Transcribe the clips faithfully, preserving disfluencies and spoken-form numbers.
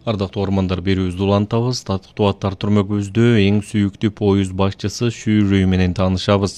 Ардактуу ормандар, берүүбүздү улантабыз. Татыктуу аттар түрмөгүбүздө эң сүйүктүү поюз башчысы Шүүрүй менен таанышабыз.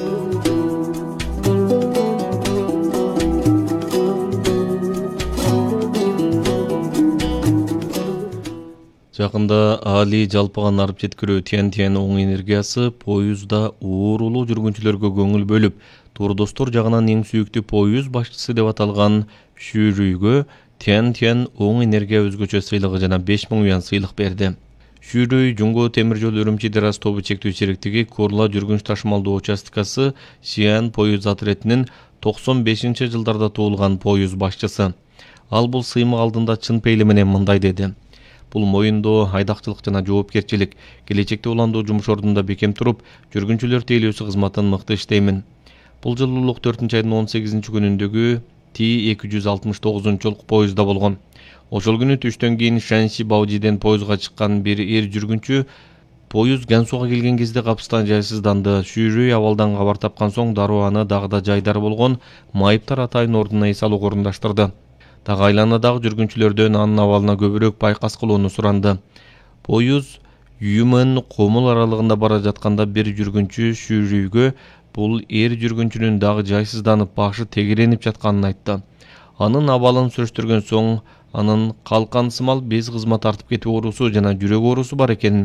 Жакында Али жалпыган арып жеткирүү Тянь-Тянь оң энергиясы поюзда уурулуу жүргүнчүлөргө көңүл бөлүп, туурдостор жагынан эң сүйүктүү поюз башчысы деп аталган Шүүрүйгө Тянь-Тянь оң энергия өзгөчө сыйлыгы жана беш миң юан сыйлык берди. Шүүрүй Жуңго темир жол Үрүмчи Дераз тобу чектүү сериктиги Курла жүргүнч ташымалдоо участкасы Сиан поюз отретинин токсон бешинчи жылдарда туулган поюз башчысы. Ал бул сыймык алдында чын пейили менен мындай деди: Бул моюндоо айдакчылык жана жоопкерчилик. Келечекте уландуу жумуш ордунда бекем туруп, жүргүнчүлөр тейлөөсү кызматын мыкты иштеймин. Бул жылы улук төртүнчү айдын он сегизинчи күнүндөгү Ти эки жүз алтымыш тогузунчу поюзда болгон. Ошол күнү түштөн кийин Шанси Баожиден поюзга чыккан бир эр жүргүнчү поюз Гансуга келген кезде капыстан жайсызданды. Шүүрүй абалдан кабар тапкан соң дароо аны дагы да жайдары болгон майыптар атайын ордуна эс алууга орундаштырды. Дагы айланадагы жүргүнчүлөрдөн анын абалына көбүрөөк байкас кылууну суранды. Поюз Юмэн Комул аралыгында бара жатканда бир жүргүнчү Шүүрүйгө бул эр жүргүнчүнүн дагы жайсызданып, башы тегеренип жатканын айтты. Анын абалын сүрүштүргөн соң анын калкан сымал без кызма тартып кетүү оорусу жана жүрөк оорусу бар экенин